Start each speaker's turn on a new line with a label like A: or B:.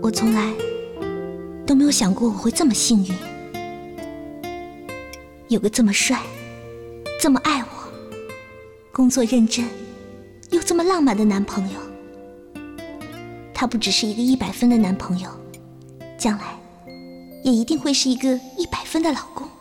A: 我从来都没有想过我会这么幸运，有个这么帅、这么爱我、工作认真又这么浪漫的男朋友。他不只是一个100分的男朋友，将来也一定会是一个100分的老公。